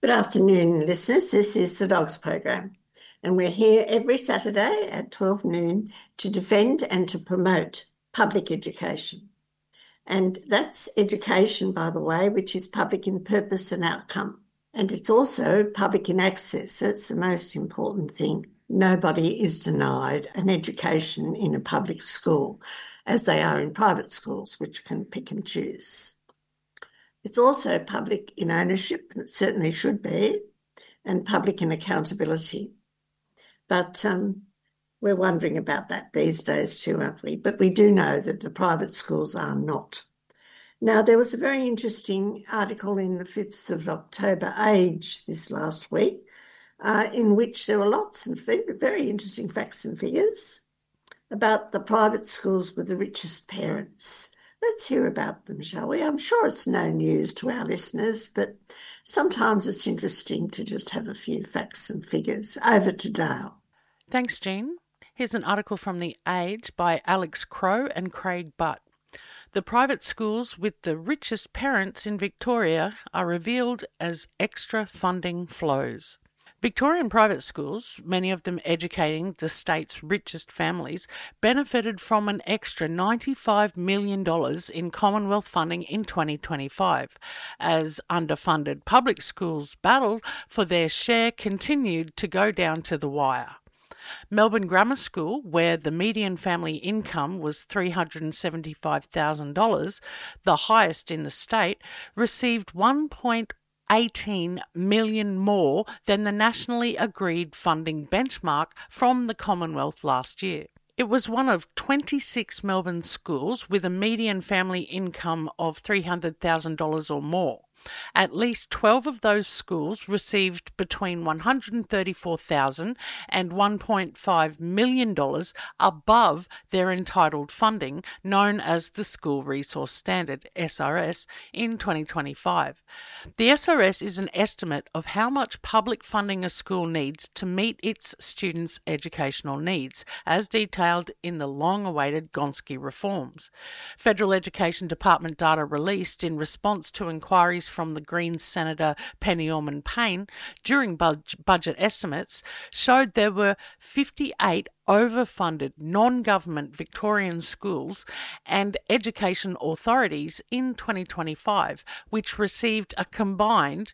Good afternoon, listeners. This is the Dogs Program, and we're here every Saturday at 12 noon to defend and to promote public education. And that's education, by the way, which is public in purpose and outcome. And it's also public in access. That's the most important thing. Nobody is denied an education in a public school, as they are in private schools, which can pick and choose. It's also public in ownership, and it certainly should be, and public in accountability. But we're wondering about that these days too, aren't we? But we do know that the private schools are not. Now, there was a very interesting article in the 5th of October Age this last week, in which there were lots of very interesting facts and figures about the private schools with the richest parents. Let's hear about them, shall we? I'm sure it's no news to our listeners, but sometimes it's interesting to just have a few facts and figures. Over to Dale. Thanks, Jean. Here's an article from The Age by Alex Crowe and Craig Butt. The private schools with the richest parents in Victoria are revealed as extra funding flows. Victorian private schools, many of them educating the state's richest families, benefited from an extra $95 million in Commonwealth funding in 2025, as underfunded public schools battled for their share continued to go down to the wire. Melbourne Grammar School, where the median family income was $375,000, the highest in the state, received 1.18 million more than the nationally agreed funding benchmark from the Commonwealth last year. It was one of 26 Melbourne schools with a median family income of $300,000 or more. At least 12 of those schools received between $134,000 and $1.5 million above their entitled funding, known as the School Resource Standard, SRS, in 2025. The SRS is an estimate of how much public funding a school needs to meet its students' educational needs, as detailed in the long-awaited Gonski reforms. Federal Education Department data released in response to inquiries from the Greens Senator Penny Allman-Payne during budget estimates showed there were 58 overfunded non-government Victorian schools and education authorities in 2025, which received a combined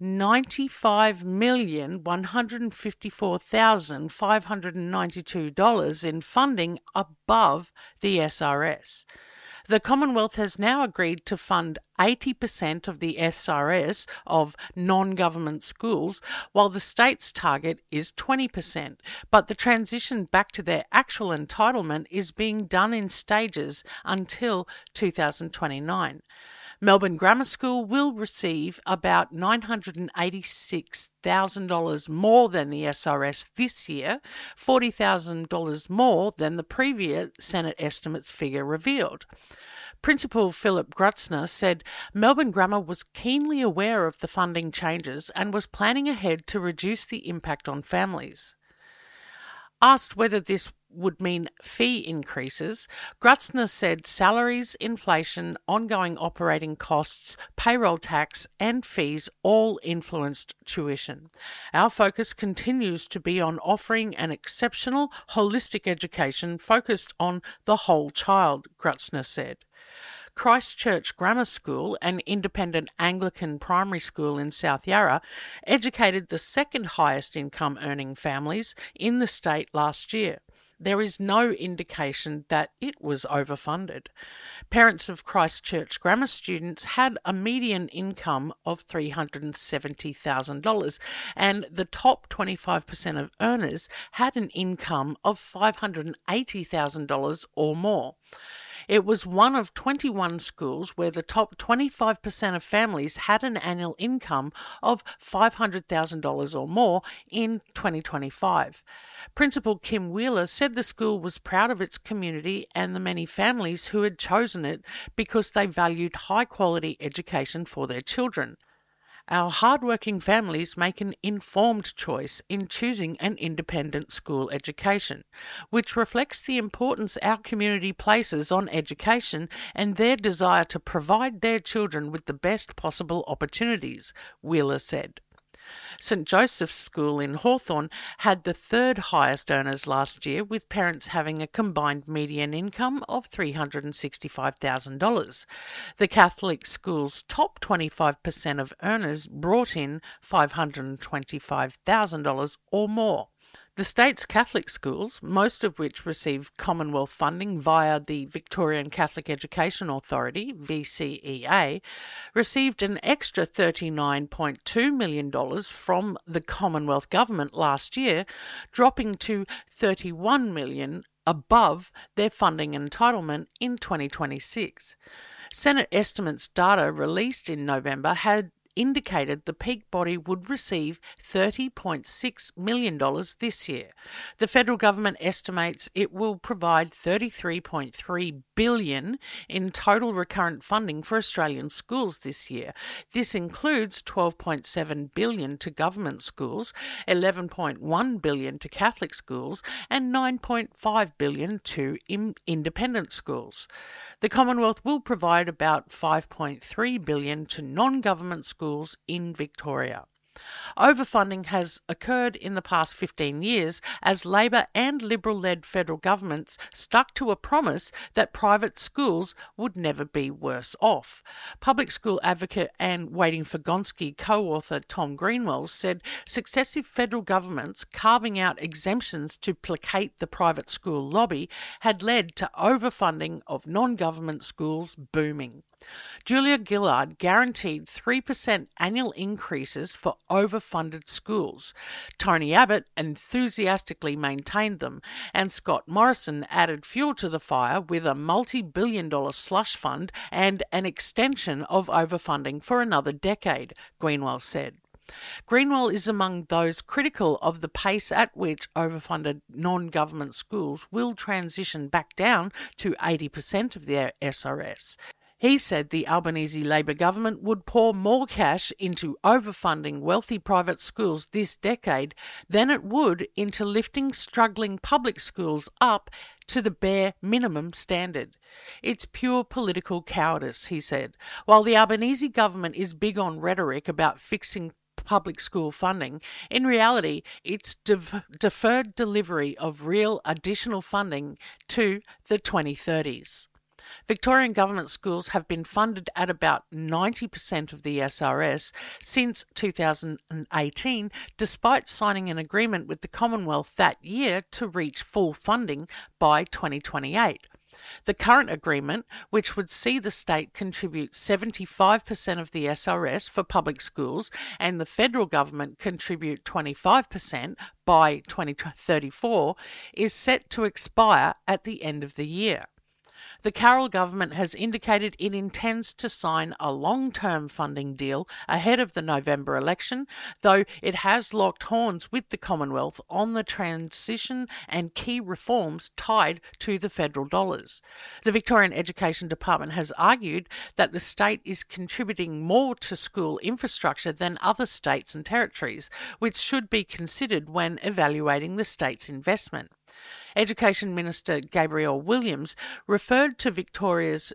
$95,154,592 in funding above the SRS. The Commonwealth has now agreed to fund 80% of the SRS of non-government schools, while the state's target is 20%, but the transition back to their actual entitlement is being done in stages until 2029. Melbourne Grammar School will receive about $986,000 more than the SRS this year, $40,000 more than the previous Senate estimates figure revealed. Principal Philip Grutzner said Melbourne Grammar was keenly aware of the funding changes and was planning ahead to reduce the impact on families. Asked whether this would mean fee increases, Grutzner said salaries, inflation, ongoing operating costs, payroll tax and fees all influenced tuition. Our focus continues to be on offering an exceptional, holistic education focused on the whole child, Grutzner said. Christchurch Grammar School, an independent Anglican primary school in South Yarra, educated the second highest income earning families in the state last year. There is no indication that it was overfunded. Parents of Christchurch Grammar students had a median income of $370,000, and the top 25% of earners had an income of $580,000 or more. It was one of 21 schools where the top 25% of families had an annual income of $500,000 or more in 2025. Principal Kim Wheeler said the school was proud of its community and the many families who had chosen it because they valued high-quality education for their children. Our hardworking families make an informed choice in choosing an independent school education, which reflects the importance our community places on education and their desire to provide their children with the best possible opportunities, Wheeler said. St Joseph's School in Hawthorn had the third highest earners last year, with parents having a combined median income of $365,000. The Catholic school's top 25% of earners brought in $525,000 or more. The state's Catholic schools, most of which receive Commonwealth funding via the Victorian Catholic Education Authority, VCEA, received an extra $39.2 million from the Commonwealth Government last year, dropping to $31 million above their funding entitlement in 2026. Senate estimates data released in November had indicated the peak body would receive $30.6 million this year. The federal government estimates it will provide $33.3 billion in total recurrent funding for Australian schools this year. This includes $12.7 billion to government schools, $11.1 billion to Catholic schools, and $9.5 billion to independent schools. The Commonwealth will provide about $5.3 billion to non-government schools in Victoria. Overfunding has occurred in the past 15 years as Labor and Liberal-led federal governments stuck to a promise that private schools would never be worse off. Public school advocate and Waiting for Gonski co-author Tom Greenwell said successive federal governments carving out exemptions to placate the private school lobby had led to overfunding of non-government schools booming. Julia Gillard guaranteed 3% annual increases for overfunded schools. Tony Abbott enthusiastically maintained them, and Scott Morrison added fuel to the fire with a multi-billion-dollar slush fund and an extension of overfunding for another decade, Greenwell said. Greenwell is among those critical of the pace at which overfunded non-government schools will transition back down to 80% of their SRS. He said the Albanese Labor government would pour more cash into overfunding wealthy private schools this decade than it would into lifting struggling public schools up to the bare minimum standard. It's pure political cowardice, he said. While the Albanese government is big on rhetoric about fixing public school funding, in reality, it's deferred delivery of real additional funding to the 2030s. Victorian government schools have been funded at about 90% of the SRS since 2018, despite signing an agreement with the Commonwealth that year to reach full funding by 2028. The current agreement, which would see the state contribute 75% of the SRS for public schools and the federal government contribute 25% by 2034, is set to expire at the end of the year. The Carroll government has indicated it intends to sign a long-term funding deal ahead of the November election, though it has locked horns with the Commonwealth on the transition and key reforms tied to the federal dollars. The Victorian Education Department has argued that the state is contributing more to school infrastructure than other states and territories, which should be considered when evaluating the state's investment. Education Minister Gabrielle Williams referred to Victoria's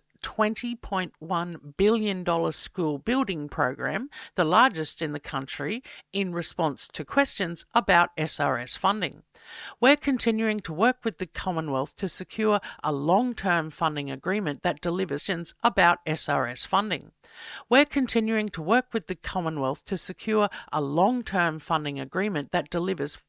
$20.1 billion school building program, the largest in the country, in response to questions about SRS funding. We're continuing to work with the Commonwealth to secure a long-term funding agreement that delivers questions about SRS funding. We're continuing to work with the Commonwealth to secure a long-term funding agreement that delivers